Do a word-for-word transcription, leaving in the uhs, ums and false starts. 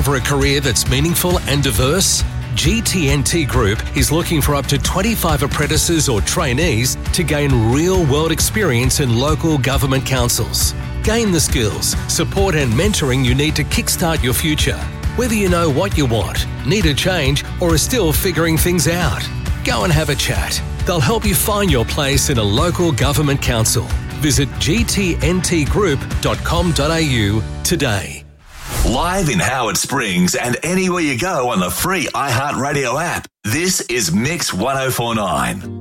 For a career that's meaningful and diverse? G T N T Group is looking for up to twenty-five apprentices or trainees to gain real-world experience in local government councils. Gain the skills, support and mentoring you need to kickstart your future. Whether you know what you want, need a change, or are still figuring things out, go and have a chat. They'll help you find your place in a local government council. Visit g t n t group dot com dot a u today. Live in Howard Springs and anywhere you go on the free iHeartRadio app. This is Mix one oh four nine.